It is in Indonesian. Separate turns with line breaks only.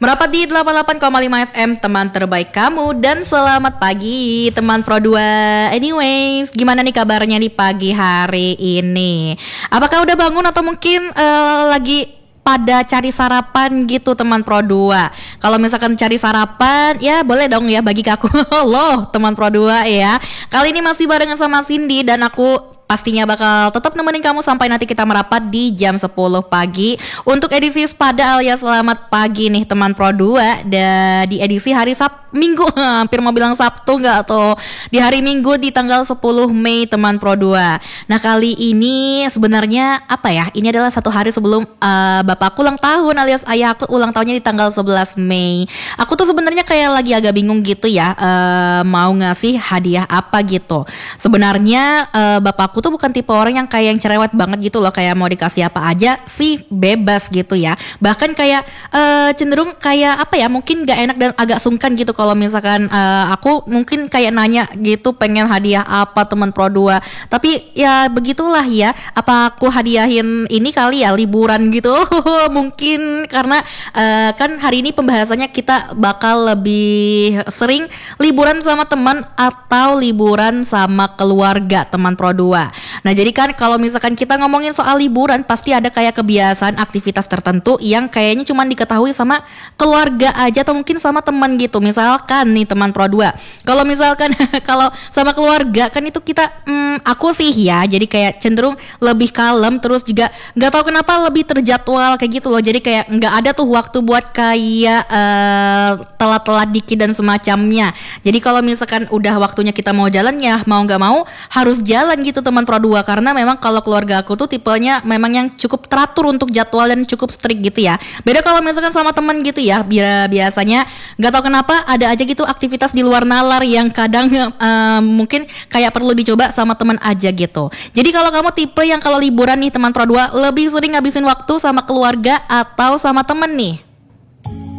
Merapat di 88,5 FM, teman terbaik kamu. Dan selamat pagi teman Pro 2. Anyways, gimana nih kabarnya di pagi hari ini? Apakah udah bangun atau mungkin lagi pada cari sarapan gitu teman Pro 2? Kalau misalkan cari sarapan, ya boleh dong ya bagi ke aku. Loh teman Pro 2 ya. Kali ini masih barengan sama Cindy dan aku pastinya bakal tetap nemenin kamu sampai nanti kita merapat di jam 10 pagi untuk edisi Spada alias Selamat Pagi nih teman Pro 2. Dan di edisi hari Minggu, hampir mau bilang Sabtu nggak tuh, di hari Minggu di tanggal 10 Mei teman Pro 2. Nah kali ini sebenarnya apa ya, ini adalah satu hari sebelum bapakku ulang tahun alias ayahku ulang tahunnya di tanggal 11 Mei. Aku tuh sebenarnya kayak lagi agak bingung gitu ya, mau ngasih hadiah apa gitu. Sebenarnya bapakku tuh bukan tipe orang yang kayak yang cerewet banget gitu loh, kayak mau dikasih apa aja sih bebas gitu ya. Bahkan kayak cenderung kayak apa ya, mungkin gak enak dan agak sungkan gitu kalau misalkan aku mungkin kayak nanya gitu pengen hadiah apa teman Pro 2. Tapi ya begitulah ya, apa aku hadiahin ini kali ya liburan gitu. Mungkin karena kan hari ini pembahasannya kita bakal lebih sering liburan sama teman atau liburan sama keluarga teman Pro 2. Nah jadi kan kalau misalkan kita ngomongin soal liburan, pasti ada kayak kebiasaan aktivitas tertentu yang kayaknya cuma diketahui sama keluarga aja atau mungkin sama teman gitu. Misalkan nih teman Pro 2, kalau misalkan kalau sama keluarga kan itu kita aku sih ya jadi kayak cenderung lebih kalem, terus juga nggak tahu kenapa lebih terjadwal kayak gitu loh. Jadi kayak nggak ada tuh waktu buat kayak telat-telat dikit dan semacamnya. Jadi kalau misalkan udah waktunya kita mau jalan ya mau nggak mau harus jalan gitu teman Pro 2, karena memang kalau keluarga aku tuh tipenya memang yang cukup teratur untuk jadwal dan cukup strict gitu ya. Beda kalau misalkan sama teman gitu ya, biasanya nggak tahu kenapa ada aja gitu aktivitas di luar nalar yang kadang mungkin kayak perlu dicoba sama teman aja gitu. Jadi kalau kamu tipe yang kalau liburan nih teman Pro 2 lebih sering ngabisin waktu sama keluarga atau sama temen nih?